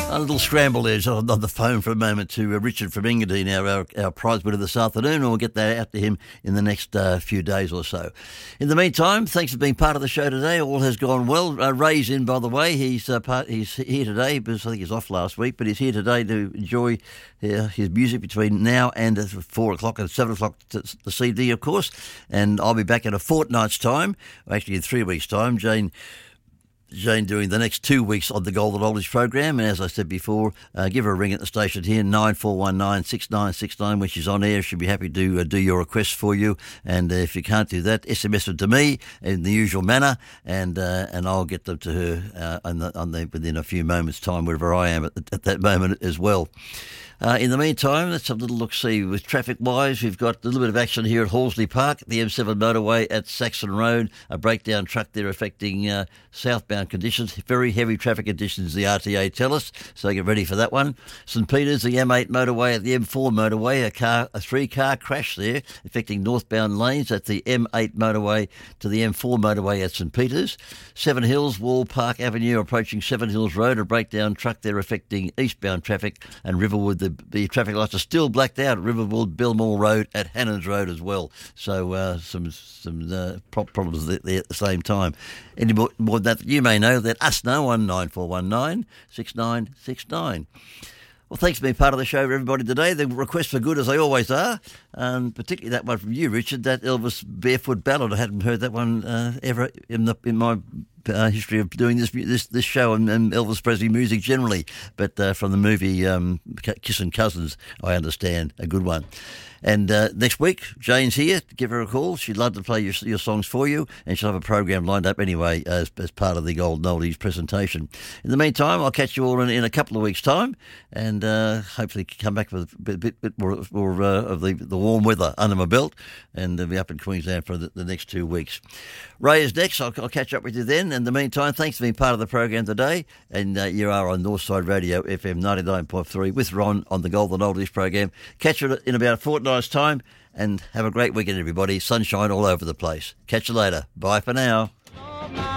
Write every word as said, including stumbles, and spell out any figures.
A little scramble there on on the phone for a moment to uh, Richard from Engadine, our, our, our prize winner this afternoon, and we'll get that out to him in the next uh, few days or so. In the meantime, thanks for being part of the show today. All has gone well. Uh, Ray's in, by the way. He's uh, part, he's here today, because I think he's off last week, but he's here today to enjoy uh, his music between now and uh, four o'clock and seven o'clock this evening, of course. And I'll be back in a fortnight's time, actually in three weeks' time. Jane... Jane doing the next two weeks on the Golden Oldies program, and as I said before, uh, give her a ring at the station here, nine four one nine, six nine six nine. When she's on air, she'll be happy to uh, do your requests for you, and uh, if you can't do that, S M S them to me in the usual manner, and uh, and I'll get them to her uh, on the, on the, within a few moments' time, wherever I am at, at that moment as well. Uh, in the meantime, let's have a little look-see. With traffic-wise, we've got a little bit of action here at Horsley Park, the M seven motorway at Saxon Road. A breakdown truck there affecting uh, southbound conditions. Very heavy traffic conditions, the R T A tell us, so get ready for that one. St Peters, the M eight motorway at the M four motorway, a car, a three-car crash there affecting northbound lanes at the M eight motorway to the M four motorway at St Peters. Seven Hills, Wall Park Avenue approaching Seven Hills Road, a breakdown truck there affecting eastbound traffic, and Riverwood, the The, the traffic lights are still blacked out at Riverwood, Belmore Road, at Hannons Road as well. So uh, some some uh, problems there at the same time. Any more, more than that, you may know, let us know on nine four one nine, six nine six nine. Well, thanks for being part of the show, everybody, today. The requests are good, as they always are, um, particularly that one from you, Richard, that Elvis Barefoot Ballad. I hadn't heard that one uh, ever in the in my uh, history of doing this this this show and, and Elvis Presley music generally, but uh, from the movie um, Kissin' Cousins, I understand, a good one. And uh, next week, Jane's here. Give her a call. She'd love to play your, your songs for you, and she'll have a program lined up anyway as, as part of the Golden Oldies presentation. In the meantime, I'll catch you all in, in a couple of weeks' time, and uh, hopefully come back with a bit, bit, bit more, more uh, of the, the warm weather under my belt, and uh, be up in Queensland for the, the next two weeks. Ray is next. I'll, I'll catch up with you then. In the meantime, thanks for being part of the program today, and uh, you are on Northside Radio F M ninety-nine point three with Ron on the Golden Oldies program. Catch you in about a fortnight time, and have a great weekend, everybody. Sunshine all over the place. Catch you later. Bye for now.